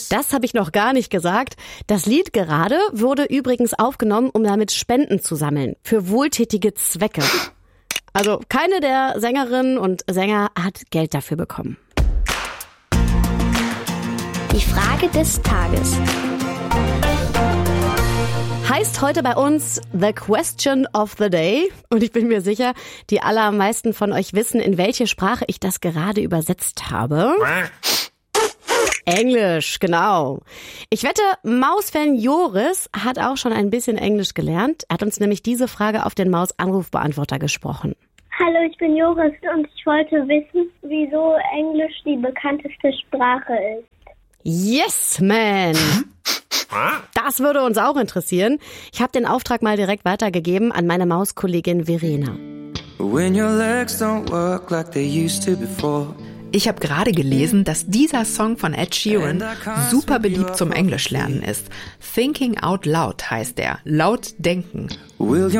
Das habe ich noch gar nicht gesagt. Das Lied gerade wurde übrigens aufgenommen, um damit Spenden zu sammeln. Für wohltätige Zwecke. Also keine der Sängerinnen und Sänger hat Geld dafür bekommen. Die Frage des Tages. Heißt heute bei uns The Question of the Day. Und ich bin mir sicher, die allermeisten von euch wissen, in welche Sprache ich das gerade übersetzt habe. Englisch, genau. Ich wette, Maus-Fan Joris hat auch schon ein bisschen Englisch gelernt. Er hat uns nämlich diese Frage auf den Maus-Anrufbeantworter gesprochen. Hallo, ich bin Joris und ich wollte wissen, wieso Englisch die bekannteste Sprache ist. Yes, man! Das würde uns auch interessieren. Ich habe den Auftrag mal direkt weitergegeben an meine Mauskollegin Verena. Ich habe gerade gelesen, dass dieser Song von Ed Sheeran super beliebt zum Englischlernen ist. Thinking Out Loud heißt er. Laut denken. Und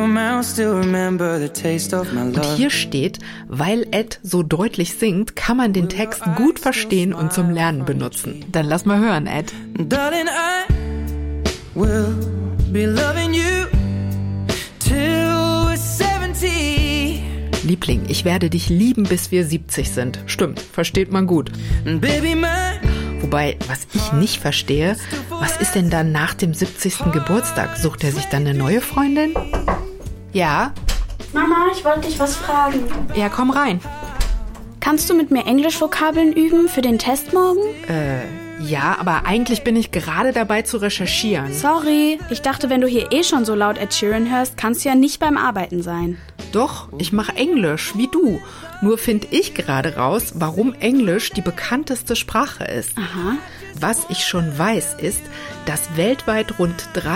hier steht, weil Ed so deutlich singt, kann man den Text gut verstehen und zum Lernen benutzen. Dann lass mal hören, Ed. Darling, I will be loving you till we're 70. Liebling, ich werde dich lieben, bis wir 70 sind. Stimmt, versteht man gut. Wobei, was ich nicht verstehe, was ist denn dann nach dem 70. Geburtstag? Sucht er sich dann eine neue Freundin? Ja? Mama, ich wollte dich was fragen. Ja, komm rein. Kannst du mit mir Englisch-Vokabeln üben für den Test morgen? Ja, aber eigentlich bin ich gerade dabei zu recherchieren. Sorry, ich dachte, wenn du hier schon so laut Ed Sheeran hörst, kannst du ja nicht beim Arbeiten sein. Doch, ich mache Englisch, wie du. Nur finde ich gerade raus, warum Englisch die bekannteste Sprache ist. Aha. Was ich schon weiß, ist, dass weltweit rund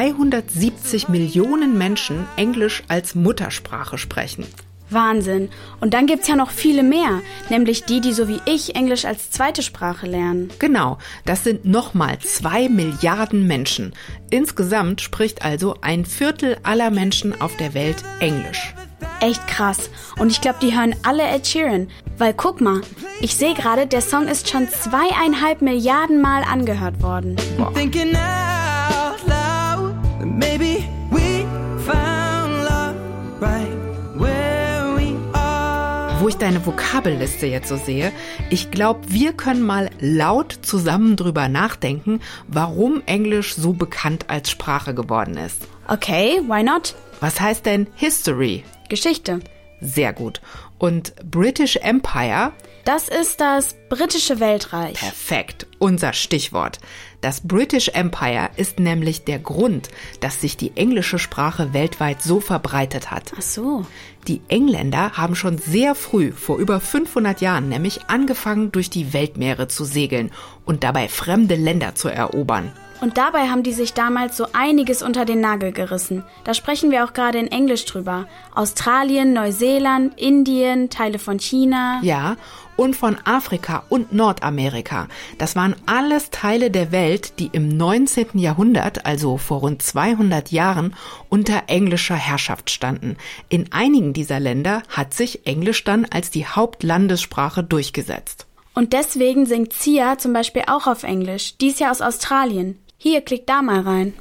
370 Millionen Menschen Englisch als Muttersprache sprechen. Wahnsinn. Und dann gibt's ja noch viele mehr, nämlich die so wie ich Englisch als zweite Sprache lernen. Genau, das sind nochmal 2 Milliarden Menschen. Insgesamt spricht also 1/4 aller Menschen auf der Welt Englisch. Echt krass. Und ich glaube, die hören alle Ed Sheeran. Weil guck mal, ich sehe gerade, der Song ist schon 2,5 Milliarden Mal angehört worden. Boah. Thinking out loud, maybe we found love right where we are. Wo ich deine Vokabelliste jetzt so sehe, ich glaube, wir können mal laut zusammen drüber nachdenken, warum Englisch so bekannt als Sprache geworden ist. Okay, why not? Was heißt denn History? Geschichte. Sehr gut. Und British Empire? Das ist das britische Weltreich. Perfekt, unser Stichwort. Das British Empire ist nämlich der Grund, dass sich die englische Sprache weltweit so verbreitet hat. Ach so. Die Engländer haben schon sehr früh, vor über 500 Jahren, nämlich angefangen, durch die Weltmeere zu segeln und dabei fremde Länder zu erobern. Und dabei haben die sich damals so einiges unter den Nagel gerissen. Da sprechen wir auch gerade in Englisch drüber. Australien, Neuseeland, Indien, Teile von China. Ja, und von Afrika und Nordamerika. Das waren alles Teile der Welt, die im 19. Jahrhundert, also vor rund 200 Jahren, unter englischer Herrschaft standen. In einigen dieser Länder hat sich Englisch dann als die Hauptlandessprache durchgesetzt. Und deswegen singt Sia zum Beispiel auch auf Englisch. Die ist ja aus Australien. Hier, klick da mal rein.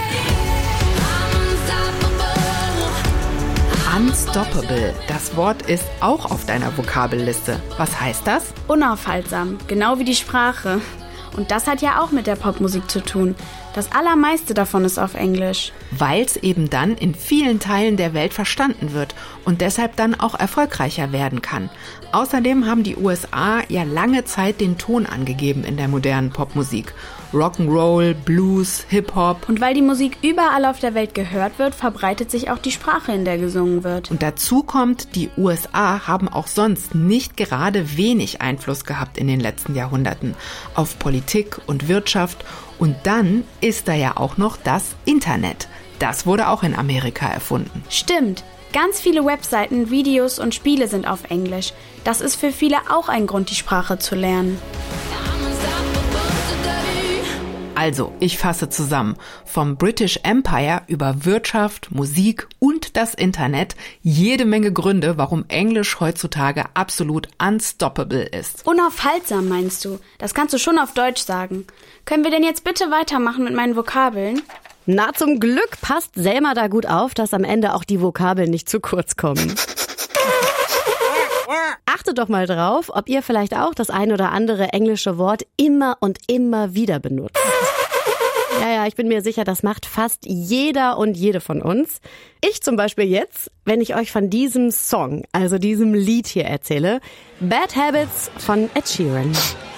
Unstoppable. Das Wort ist auch auf deiner Vokabelliste. Was heißt das? Unaufhaltsam, genau wie die Sprache. Und das hat ja auch mit der Popmusik zu tun. Das allermeiste davon ist auf Englisch. Weil es eben dann in vielen Teilen der Welt verstanden wird und deshalb dann auch erfolgreicher werden kann. Außerdem haben die USA ja lange Zeit den Ton angegeben in der modernen Popmusik. Rock'n'Roll, Blues, Hip-Hop. Und weil die Musik überall auf der Welt gehört wird, verbreitet sich auch die Sprache, in der gesungen wird. Und dazu kommt, die USA haben auch sonst nicht gerade wenig Einfluss gehabt in den letzten Jahrhunderten auf Politik und Wirtschaft. Und dann ist da ja auch noch das Internet. Das wurde auch in Amerika erfunden. Stimmt. Ganz viele Webseiten, Videos und Spiele sind auf Englisch. Das ist für viele auch ein Grund, die Sprache zu lernen. Also, ich fasse zusammen. Vom British Empire über Wirtschaft, Musik und das Internet jede Menge Gründe, warum Englisch heutzutage absolut unstoppable ist. Unaufhaltsam meinst du? Das kannst du schon auf Deutsch sagen. Können wir denn jetzt bitte weitermachen mit meinen Vokabeln? Na, zum Glück passt Selma da gut auf, dass am Ende auch die Vokabeln nicht zu kurz kommen. Achtet doch mal drauf, ob ihr vielleicht auch das ein oder andere englische Wort immer und immer wieder benutzt. Ja, ich bin mir sicher, das macht fast jeder und jede von uns. Ich zum Beispiel jetzt, wenn ich euch von diesem Song, also diesem Lied hier erzähle. Bad Habits von Ed Sheeran.